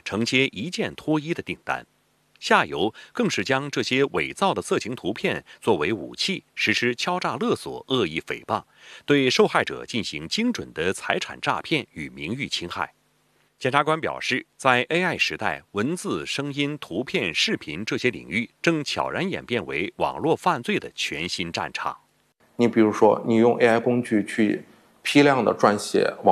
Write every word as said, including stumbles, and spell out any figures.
承接一件脱衣的订单。下游更是将这些伪造的色情图片作为武器，实施敲诈勒索、恶意诽谤，对受害者进行精准的财产诈骗与名誉侵害。检察官表示，在 A I 时代，文字、声音、图片、视频这些领域正悄然演变为网络犯罪的全新战场。 你比如说，你用 A I 工具去批量的撰写网